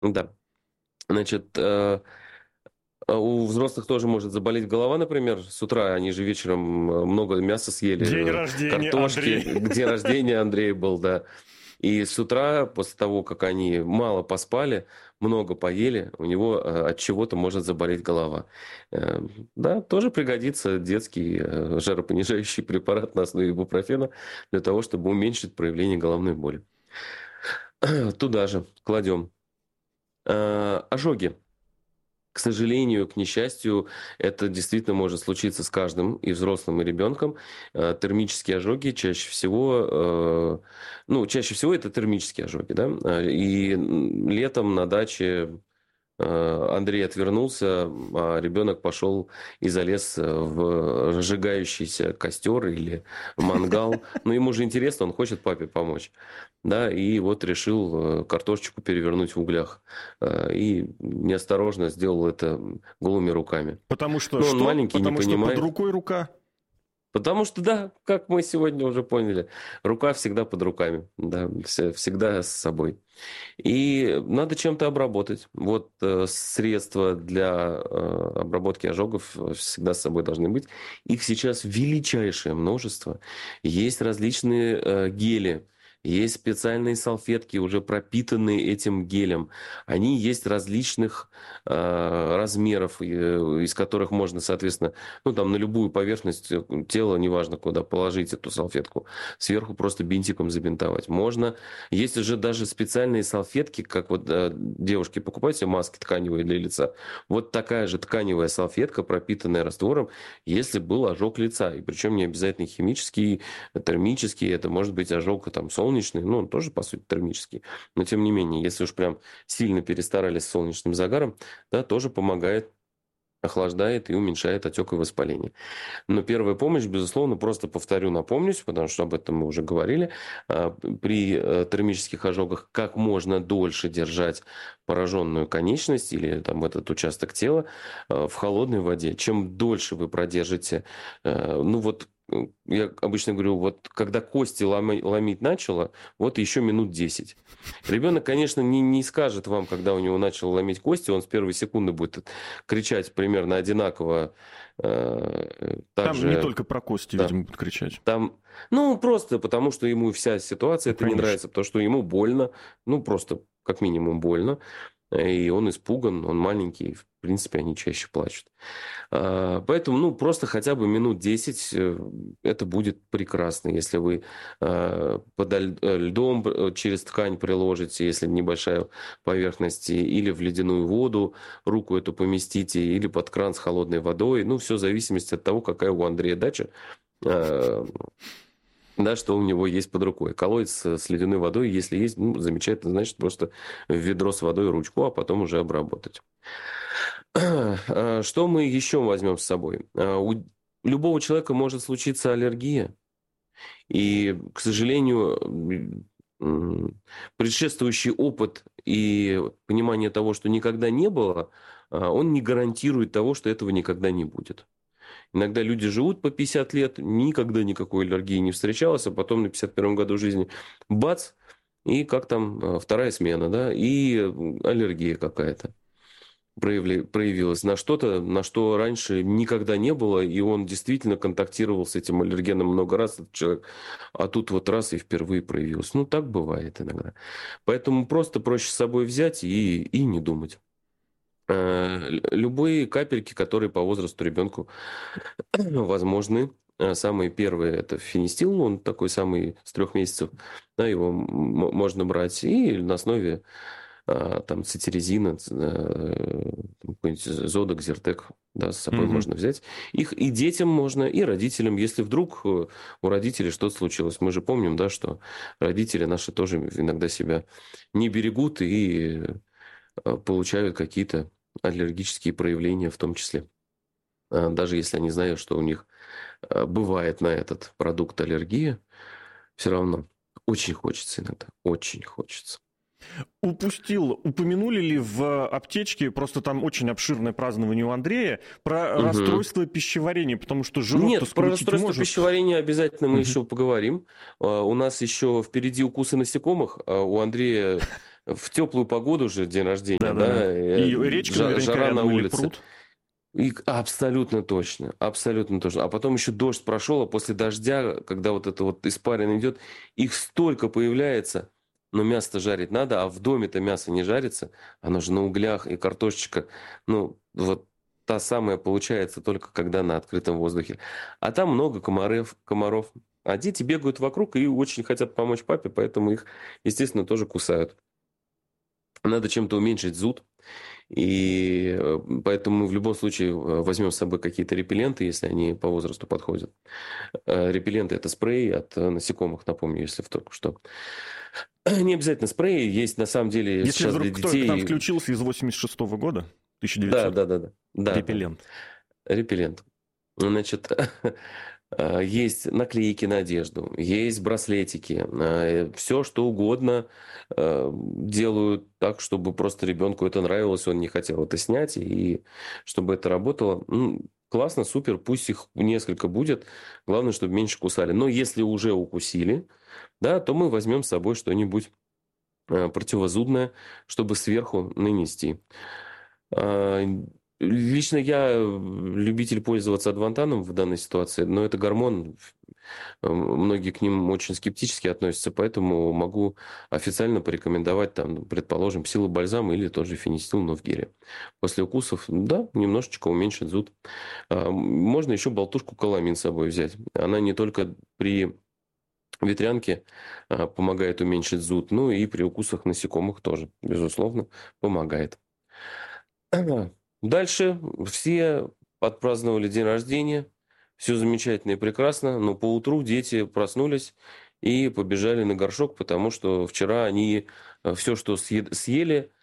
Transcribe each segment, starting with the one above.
Да. Значит, у взрослых тоже может заболеть голова, например, с утра. Они же вечером много мяса День съели, рождения, картошки. Андрей. День рождения Андрея был, да. И с утра, после того, как они мало поспали, много поели, у него от чего-то может заболеть голова. Э, Да, тоже пригодится детский жаропонижающий препарат на основе ибупрофена для того, чтобы уменьшить проявление головной боли. Туда же кладем ожоги. К сожалению, к несчастью, это действительно может случиться с каждым, и взрослым, и ребенком. Термические ожоги чаще всего, чаще всего это термические ожоги, да. И летом на даче Андрей отвернулся, а ребенок пошел и залез в разжигающийся костер или мангал. Но ему же интересно, он хочет папе помочь. Да, и вот решил картошечку перевернуть в углях. И неосторожно сделал это голыми руками. Потому что Ну, он что? маленький, не Потому что под понимает. рукой рука. Потому что, да, как мы сегодня уже поняли, рука всегда под руками, да, всегда с собой. И надо чем-то обработать. Вот средства для обработки ожогов всегда с собой должны быть. Их сейчас величайшее множество. Есть различные гели. Есть специальные салфетки, уже пропитанные этим гелем. Они есть различных размеров, из которых можно, соответственно, на любую поверхность тела, неважно куда, положить эту салфетку. Сверху просто бинтиком забинтовать. Можно. Есть уже даже специальные салфетки, как вот девушки покупают себе маски тканевые для лица. Вот такая же тканевая салфетка, пропитанная раствором, если был ожог лица. И причем не обязательно химический, термический. Это может быть ожог там солнечный, он тоже, по сути, термический. Но, тем не менее, если уж прям сильно перестарались с солнечным загаром, да, тоже помогает, охлаждает и уменьшает отек и воспаление. Но первая помощь, безусловно, просто повторю, напомнюсь, потому что об этом мы уже говорили, при термических ожогах как можно дольше держать пораженную конечность или там этот участок тела в холодной воде. Чем дольше вы продержите, я обычно говорю, вот когда кости ломить начало, вот еще минут 10. Ребенок, конечно, не скажет вам, когда у него начало ломить кости, он с первой секунды будет кричать примерно одинаково. Там не Также, только про кости, да, видимо, будут кричать. там, просто потому, что ему вся ситуация Ну, это не конечно. нравится, потому что ему больно, просто как минимум больно, и он испуган, он маленький, в принципе, они чаще плачут. Поэтому, просто хотя бы минут 10 это будет прекрасно, если вы под льдом через ткань приложите, если небольшая поверхность, или в ледяную воду руку эту поместите, или под кран с холодной водой. Все в зависимости от того, какая у Андрея дача, э, да, что у него есть под рукой. Колодец с ледяной водой, если есть, замечательно, значит, просто в ведро с водой ручку, а потом уже обработать. Что мы еще возьмем с собой? У любого человека может случиться аллергия. И, к сожалению, предшествующий опыт и понимание того, что никогда не было, он не гарантирует того, что этого никогда не будет. Иногда люди живут по 50 лет, никогда никакой аллергии не встречалось, а потом на 51-м году жизни бац, и как там вторая смена, да, и аллергия какая-то проявилась на что-то, на что раньше никогда не было, и он действительно контактировал с этим аллергеном много раз, этот человек, а тут вот раз и впервые проявилось. Так бывает иногда. Поэтому просто проще с собой взять и не думать. Любые капельки, которые по возрасту ребенку возможны. Самые первые это фенистил, он такой самый с 3 месяцев, да, его можно брать и на основе там цитирезина, какой-нибудь Зодок, Зиртек, да, с собой Мгм. можно взять. Их и детям можно, и родителям, если вдруг у родителей что-то случилось. Мы же помним, да, что родители наши тоже иногда себя не берегут и получают какие-то аллергические проявления в том числе. Даже если они знают, что у них бывает на этот продукт аллергия, все равно очень хочется иногда, очень хочется. Упомянули ли в аптечке, просто там очень обширное празднование у Андрея, про Мгм. расстройство пищеварения, потому что жирок-то Нет, про скрутить расстройство может. пищеварения обязательно мы Мгм. еще поговорим. У нас еще впереди укусы насекомых. У Андрея в теплую погоду же день рождения, Да-да-да. да, И речка наверняка жара на рядом или улице. пруд. И абсолютно точно, абсолютно точно. А потом еще дождь прошел, а после дождя, когда вот это вот испарина идет, их столько появляется, но мясо жарить надо, а в доме-то мясо не жарится, оно же на углях, и картошечка, ну, вот та самая получается только когда на открытом воздухе. А там много комаров. А дети бегают вокруг и очень хотят помочь папе, поэтому их, естественно, тоже кусают. Надо чем-то уменьшить зуд. И поэтому мы в любом случае возьмем с собой какие-то репелленты, если они по возрасту подходят. Репелленты – это спрей от насекомых, напомню, если только что. Не обязательно спреи, есть на самом деле Если сейчас для вдруг кто-то к нам детей... включился из 86-го года, Да, 1900, репеллент. репеллент. Значит, есть наклейки на одежду, есть браслетики, все что угодно делают так, чтобы просто ребенку это нравилось, он не хотел это снять, и чтобы это работало. Классно, супер, пусть их несколько будет, главное, чтобы меньше кусали. Но если уже укусили, да, то мы возьмем с собой что-нибудь противозудное, чтобы сверху нанести. А, Лично я любитель пользоваться адвантаном в данной ситуации, но это гормон. Многие к ним очень скептически относятся, поэтому могу официально порекомендовать, там, ну, предположим, силобальзам или тот же фенистил, но в геле. После укусов, да, немножечко уменьшит зуд. Можно еще болтушку каламин с собой взять. Она не только при ветрянке помогает уменьшить зуд, но и при укусах насекомых тоже, безусловно, помогает. Дальше все отпраздновали день рождения, все замечательно и прекрасно, но поутру дети проснулись и побежали на горшок, потому что вчера они все, что съели,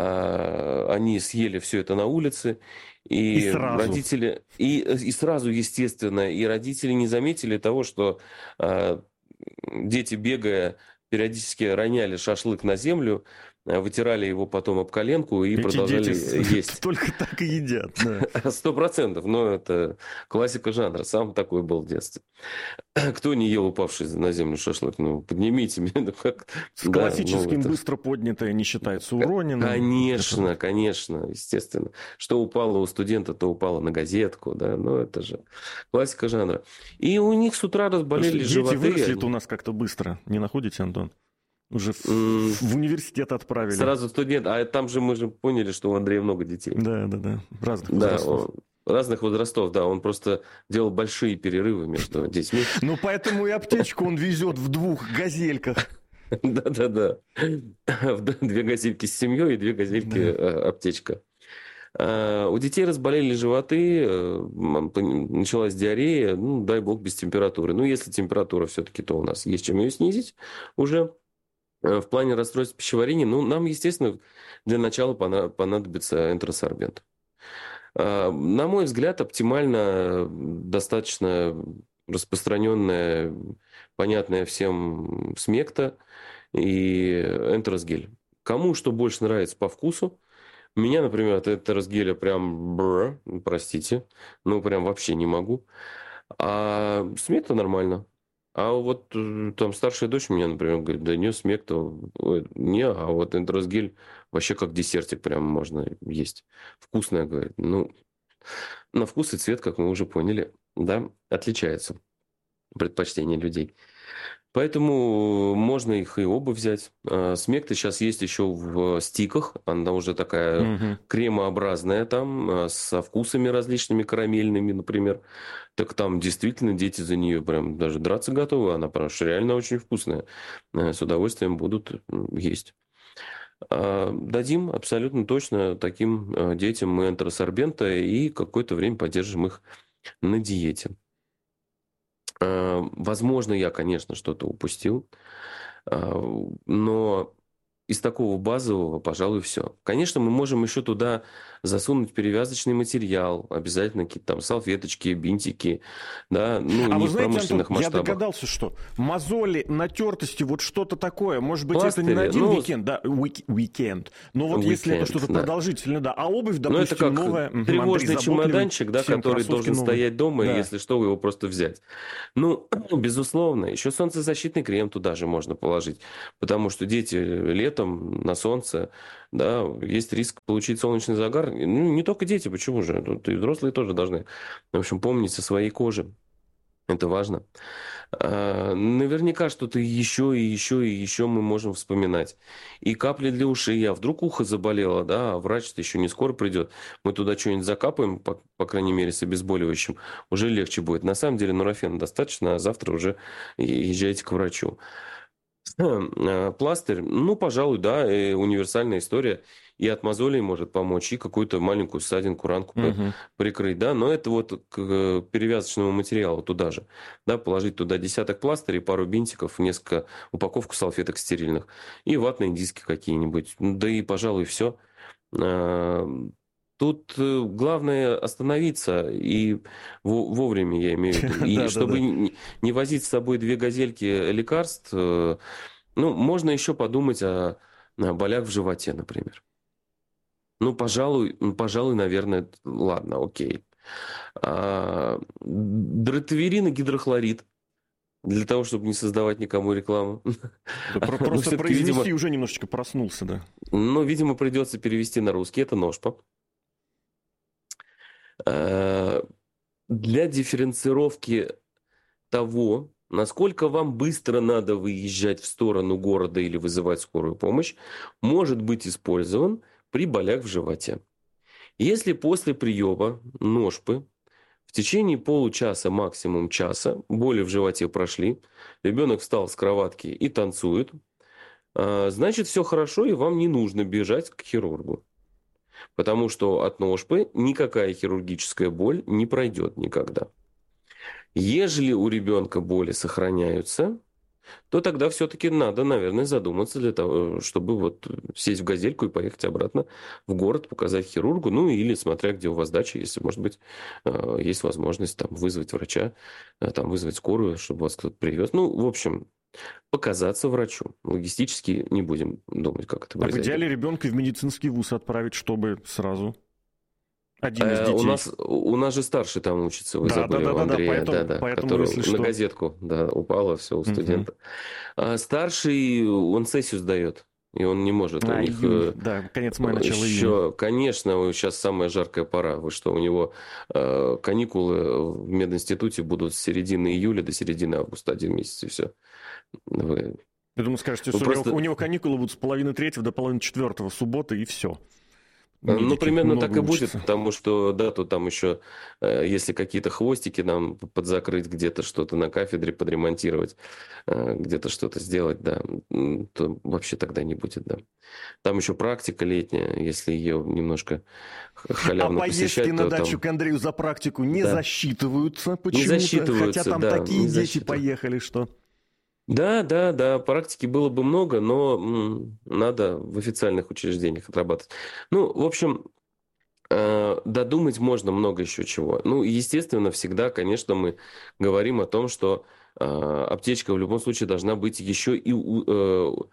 они съели все это на улице, И и сразу. родители, и сразу, естественно, и родители не заметили того, что а, дети, бегая, периодически роняли шашлык на землю, вытирали его потом об коленку и Эти продолжали дети есть. только так и едят. Да. 100%, но это классика жанра. Сам такой был в детстве. Кто не ел упавший на землю шашлык? Ну, поднимите меня. Ну, как... С Да, классическим это... быстро поднятое не считается уроненным. Конечно, конечно, естественно. Что упало у студента, то упало на газетку, да, ну это же классика жанра. И у них с утра разболели Дети животы. выросли у нас как-то быстро, не находите, Антон? Уже в университет отправили. Сразу студент, а там же мы же поняли, что у Андрея много детей. Да, разных Да, возрастов. разных возрастов, да, он просто делал большие перерывы между детьми. Ну, поэтому и аптечку он везет в 2 газельках. Да. 2 газельки с семьей и 2 газельки аптечка. У детей разболели животы, началась диарея, ну, дай бог, без температуры. Ну, если температура все-таки, то у нас есть чем ее снизить уже. В плане расстройств пищеварения, ну, нам, естественно, для начала понадобится энтеросорбент. На мой взгляд, оптимально достаточно распространенная, понятная всем смекта и энтеросгель. Кому что больше нравится по вкусу. Меня, например, от энтеросгеля прям, простите, ну, прям вообще не могу. А смекта нормально. А вот там старшая дочь у меня, например, говорит, да не, смекта, не, а вот энтеросгель вообще как десертик прям можно есть. Вкусная, говорит. Ну, на вкус и цвет, как мы уже поняли, да, отличаются предпочтения людей. Поэтому можно их и оба взять. Смекта сейчас есть еще в стиках. Она уже такая кремообразная там, со вкусами различными, карамельными, например. Так там действительно дети за нее прям даже драться готовы. Она потому что реально очень вкусная. С удовольствием будут есть. Дадим абсолютно точно таким детям мы энтеросорбента и какое-то время поддержим их на диете. Возможно, я, конечно, что-то упустил, но из такого базового, пожалуй, все. Конечно, мы можем еще туда засунуть перевязочный материал, обязательно какие-то там салфеточки, бинтики, да, ну, А не вы в знаете, промышленных Антон, я масштабах. догадался, что мозоли, натертости, вот что-то такое. Может быть, Пластыри, это не на один ну, уикенд, да, уикенд. Но вот если это что-то да. продолжительное, да. А обувь, Ну, это допустим, как новая. тревожный чемоданчик, да, который должен стоять дома, и если что, его просто взять. Ну, безусловно, еще солнцезащитный крем туда же можно положить, потому что дети летом летом на солнце, да, есть риск получить солнечный загар. Ну, не только дети, почему же? Тут и взрослые тоже должны, в общем, помнить о своей коже. Это важно. Наверняка что-то еще и еще и еще мы можем вспоминать. И капли для ушей. А вдруг ухо заболело, да, а врач-то еще не скоро придет. Мы туда что-нибудь закапаем, по крайней мере, с обезболивающим. Уже легче будет. На самом деле нурофена достаточно, а завтра уже езжайте к врачу. Пластырь, ну, пожалуй, да, универсальная история. И от мозолей может помочь, и какую-то маленькую ссадинку, ранку прикрыть, да. Но это вот к перевязочному материалу туда же. Да, положить туда десяток пластырей, пару бинтиков, несколько упаковку салфеток стерильных и ватные диски какие-нибудь. Да и, пожалуй, все. Тут главное остановиться и вовремя, я имею в виду. И чтобы не возить с собой 2 газельки лекарств, ну, можно еще подумать о болях в животе, например. Ну, пожалуй, наверное, ладно, окей. Дротаверин и гидрохлорид. Для того, чтобы не создавать никому рекламу. Просто произнеси, уже немножечко проснулся, да. Ну, видимо, придется перевести на русский. Это ножпа. Для дифференцировки того, насколько вам быстро надо выезжать в сторону города или вызывать скорую помощь, может быть использован при болях в животе. Если после приема ножпы в течение получаса, максимум часа, боли в животе прошли, ребенок встал с кроватки и танцует, значит, все хорошо, и вам не нужно бежать к хирургу. Потому что от ножпы никакая хирургическая боль не пройдет никогда. Ежели у ребенка боли сохраняются, то тогда все-таки надо, наверное, задуматься для того, чтобы вот сесть в газельку и поехать обратно в город, показать хирургу, ну или смотря где у вас дача, если, может быть, есть возможность там вызвать врача, там вызвать скорую, чтобы вас кто-то привез. Ну, в общем, показаться врачу. Логистически не будем думать, как это будет. А в идеале ребенка в медицинский вуз отправить, чтобы сразу... Один из детей. У нас же старший там учится, вы забыли, у Андрея, который на газетку упало, все, у студента. А старший, он сессию сдает, и он не может. Конец мая, начало июня. Конечно, сейчас самая жаркая пора. Вы что, у него каникулы в мединституте будут с середины июля до середины августа, 1 месяц, и все. Я думаю, скажете, что у него каникулы будут с половины 3 до половины 4 субботы, и все. Ну, примерно так и будет, потому что, да, тут там еще, если какие-то хвостики нам подзакрыть, где-то что-то на кафедре подремонтировать, где-то что-то сделать, да, то вообще тогда не будет, да. Там еще практика летняя, если ее немножко халявно посещать. А поездки на дачу к Андрею за практику не засчитываются почему-то, хотя там такие дети поехали, что... Да, практики было бы много, но надо в официальных учреждениях отрабатывать. Ну, в общем, додумать можно много еще чего. Ну, естественно, всегда, конечно, мы говорим о том, что аптечка в любом случае должна быть еще и не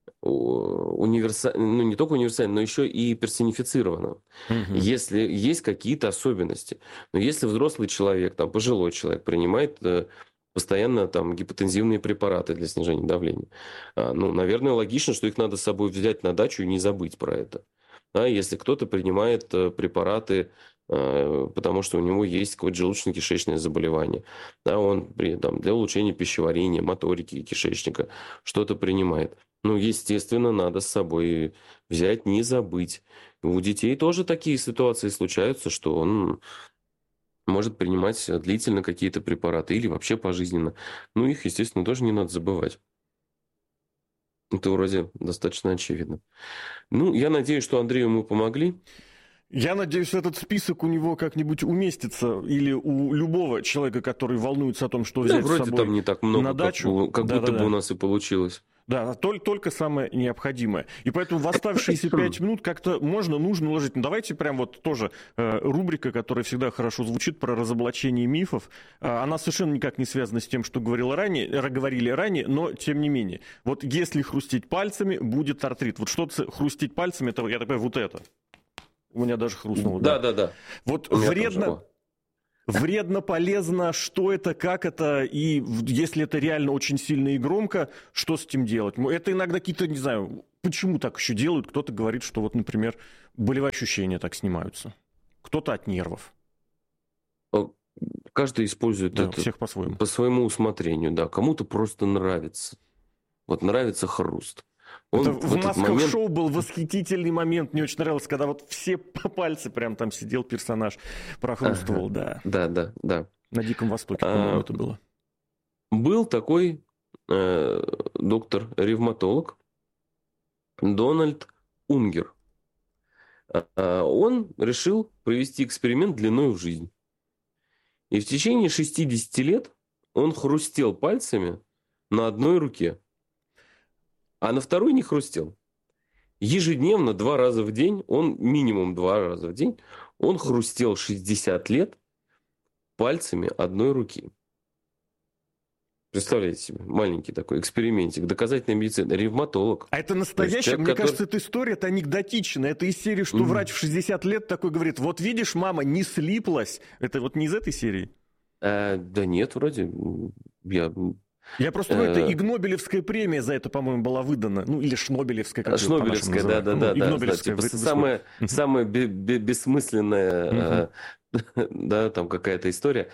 только универсальна, но еще и персонифицирована. Если есть какие-то особенности. Но если взрослый человек, там, пожилой человек принимает... постоянно там гипотензивные препараты для снижения давления. Ну, наверное, логично, что их надо с собой взять на дачу и не забыть про это. Да, если кто-то принимает препараты, потому что у него есть какое-то желудочно-кишечное заболевание, да, он там, для улучшения пищеварения, моторики кишечника что-то принимает. Ну, естественно, надо с собой взять, не забыть. У детей тоже такие ситуации случаются, что он... может принимать длительно какие-то препараты или вообще пожизненно. Ну, их, естественно, тоже не надо забывать. Это вроде достаточно очевидно. Ну, я надеюсь, что Андрею мы помогли. Я надеюсь, этот список у него как-нибудь уместится, или у любого человека, который волнуется о том, что взять с собой там не так много, на дачу. Как будто бы у нас и получилось. Да, только самое необходимое. И поэтому в оставшиеся 5 минут как-то нужно уложить. Ну, давайте прям вот тоже рубрика, которая всегда хорошо звучит, про разоблачение мифов. Она совершенно никак не связана с тем, что говорили ранее, но тем не менее. Вот если хрустеть пальцами, будет артрит. Вот что-то хрустеть пальцами, это, я так понимаю, вот это. У меня даже хрустнуло. Да. Вот вредно, полезно, что это, как это, и если это реально очень сильно и громко, что с этим делать? Это иногда какие-то, не знаю, почему так еще делают? Кто-то говорит, что вот, например, болевые ощущения так снимаются. Кто-то от нервов. Каждый использует это всех по-своему. По своему усмотрению, да. Кому-то просто нравится. Вот нравится хруст. Это в «Масках-шоу» был восхитительный момент. Мне очень нравилось, когда вот все по пальцы прям там сидел персонаж, прохрустывал, да. Да. На Диком Востоке, по-моему, это было. Был такой доктор-ревматолог Дональд Унгер. Он решил провести эксперимент длиной в жизнь. И в течение 60 лет он хрустел пальцами на одной руке, а на второй не хрустел. Ежедневно, 2 раза в день, минимум 2 раза в день, он хрустел 60 лет пальцами одной руки. Представляете себе, маленький такой экспериментик, доказательная медицина, ревматолог. А это настоящее, мне кажется, эта история-то анекдотичная. Это из серии, что врач в 60 лет такой говорит, вот видишь, мама, не слиплась. Это вот не из этой серии? Да нет, вроде. Я просто думаю, это Игнобелевская премия за это, по-моему, была выдана. Ну, или Шнобелевская, как Шнобелевская, да. Игнобелевская. Самая бессмысленная, да, там какая-то история.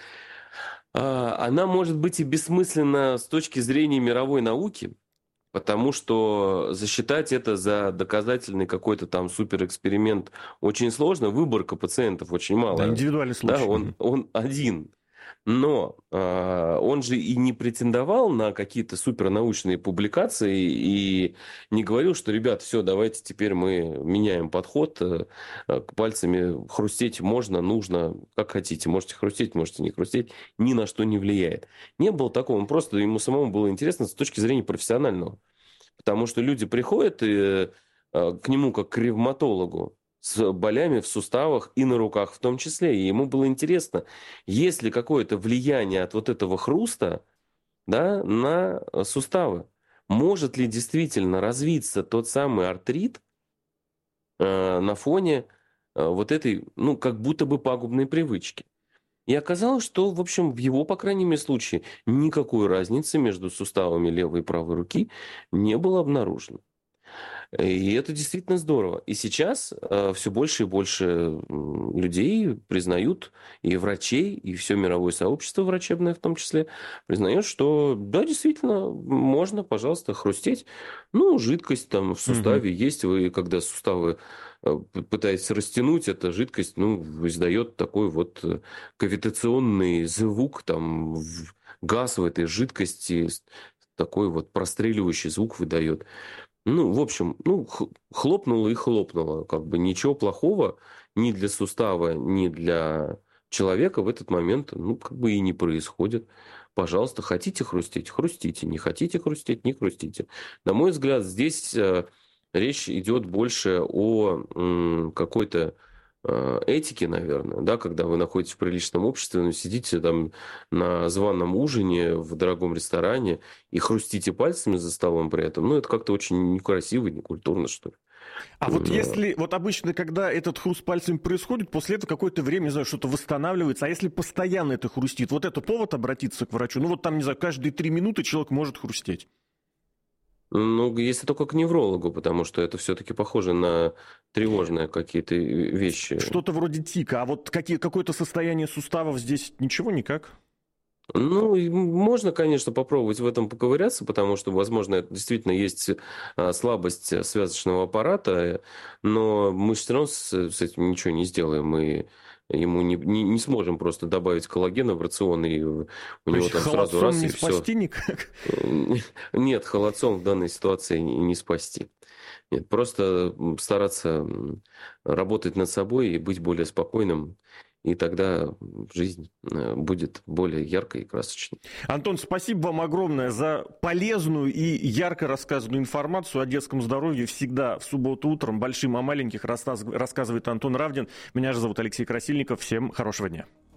Она может быть и бессмысленна с точки зрения мировой науки, потому что засчитать это за доказательный какой-то там суперэксперимент очень сложно, выборка пациентов очень мало. Да, индивидуальный случай. Да, он один. Но он же и не претендовал на какие-то супернаучные публикации и не говорил, что, ребят, все, давайте теперь мы меняем подход, пальцами хрустеть можно, нужно, как хотите, можете хрустеть, можете не хрустеть, ни на что не влияет. Не было такого, ему самому было интересно с точки зрения профессионального, потому что люди приходят к нему как к ревматологу, с болями в суставах и на руках в том числе. И ему было интересно, есть ли какое-то влияние от вот этого хруста, да, на суставы. Может ли действительно развиться тот самый артрит на фоне вот этой, как будто бы пагубной привычки. И оказалось, что, в общем, в его, по крайней мере, случае никакой разницы между суставами левой и правой руки не было обнаружено. И это действительно здорово. И сейчас все больше и больше людей признают, и врачей, и все мировое сообщество врачебное в том числе, признает, что да, действительно, можно, пожалуйста, хрустеть. Жидкость там в суставе есть. Вы, когда суставы пытаетесь растянуть, эта жидкость, издает такой вот кавитационный звук, там газ в этой жидкости, такой вот простреливающий звук выдает. В общем, хлопнуло и хлопнуло. Ничего плохого ни для сустава, ни для человека в этот момент, и не происходит. Пожалуйста, хотите хрустеть? Хрустите. Не хотите хрустеть? Не хрустите. На мой взгляд, здесь речь идет больше о какой-то этики, наверное, да, когда вы находитесь в приличном обществе, сидите там на званом ужине в дорогом ресторане и хрустите пальцами за столом при этом, это как-то очень некрасиво, некультурно, что ли. А вот если, обычно, когда этот хруст пальцами происходит, после этого какое-то время, не знаю, что-то восстанавливается, а если постоянно это хрустит, вот это повод обратиться к врачу? Не знаю, каждые 3 минуты человек может хрустеть. Если только к неврологу, потому что это все-таки похоже на тревожные какие-то вещи. Что-то вроде тика. А вот какое-то состояние суставов здесь ничего, никак? Можно, конечно, попробовать в этом поковыряться, потому что, возможно, это действительно есть слабость связочного аппарата, но мы все равно с этим ничего не сделаем. Мы ему не сможем просто добавить коллагена в рацион, и у него там сразу раз, и все. Холодцом не спасти никак? Нет, холодцом в данной ситуации не спасти. Нет, просто стараться работать над собой и быть более спокойным, и тогда жизнь будет более яркой и красочной. Антон, спасибо вам огромное за полезную и ярко рассказанную информацию о детском здоровье. Всегда в субботу утром большим о маленьких рассказывает Антон Равдин. Меня же зовут Алексей Красильников. Всем хорошего дня.